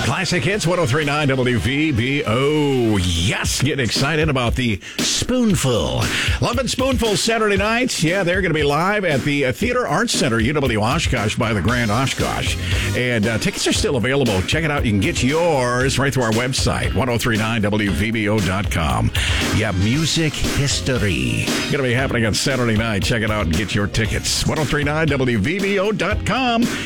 Classic Hits 103.9 WVBO. Yes, getting excited about the Spoonful. Love and Spoonful Saturday nights. Yeah, they're going to be live at the Theater Arts Center, UW Oshkosh by the Grand Oshkosh. And tickets are still available. Check it out. You can get yours right through our website, 1039wvbo.com. Yeah, music history. Going to be happening on Saturday night. Check it out and get your tickets. 1039wvbo.com.